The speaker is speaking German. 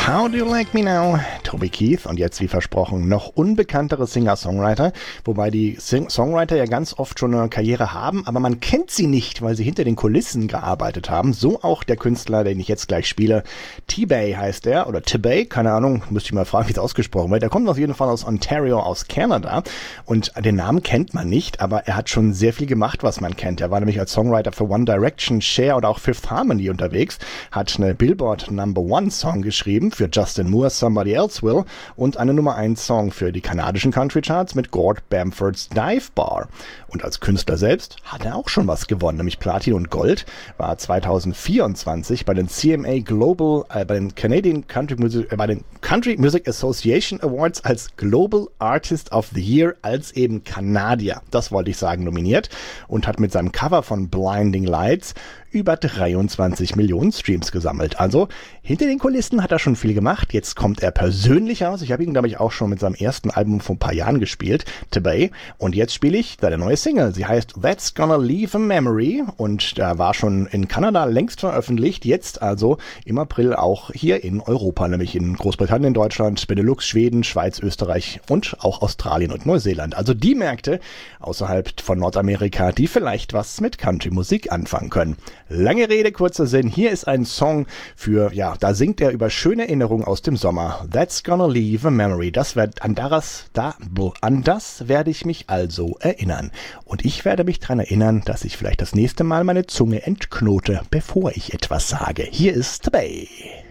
How Do You Like Me Now? Toby Keith und jetzt wie versprochen noch unbekanntere Singer-Songwriter, wobei die Songwriter ja ganz oft schon eine Karriere haben, aber man kennt sie nicht, weil sie hinter den Kulissen gearbeitet haben. So auch der Künstler, den ich jetzt gleich spiele. T-Bay heißt er, oder T-Bay, keine Ahnung, müsste ich mal fragen, wie es ausgesprochen wird. Der kommt auf jeden Fall aus Ontario, aus Kanada und den Namen kennt man nicht, aber er hat schon sehr viel gemacht, was man kennt. Er war nämlich als Songwriter für One Direction, Cher oder auch Fifth Harmony unterwegs, hat eine Billboard Number One Song geschrieben für Justin Moore, Somebody Else Will und eine Nummer 1 Song für die kanadischen Country Charts mit Gord Bamford's Dive Bar. Und als Künstler selbst hat er auch schon was gewonnen, nämlich Platin und Gold, war 2024 bei den CMA Global, bei den Country Music Association Awards als Global Artist of the Year als eben Kanadier, das wollte ich sagen, nominiert und hat mit seinem Cover von Blinding Lights über 23 Millionen Streams gesammelt. Also hinter den Kulissen hat er schon viel gemacht. Jetzt kommt er persönlich raus. Ich habe ihn, glaube ich, auch schon mit seinem ersten Album vor ein paar Jahren gespielt, T-Bay. Und jetzt spiele ich seine neue Single. Sie heißt That's Gonna Leave a Memory und da war schon in Kanada längst veröffentlicht. Jetzt also im April auch hier in Europa, nämlich in Großbritannien, Deutschland, Benelux, Schweden, Schweiz, Österreich und auch Australien und Neuseeland. Also die Märkte außerhalb von Nordamerika, die vielleicht was mit Country-Musik anfangen können. Lange Rede, kurzer Sinn. Hier ist ein Song für, ja, da singt er über schöne Erinnerungen aus dem Sommer. That's Gonna Leave a Memory. An das werde ich mich also erinnern. Und ich werde mich daran erinnern, dass ich vielleicht das nächste Mal meine Zunge entknote, bevor ich etwas sage. Hier ist T-Bay.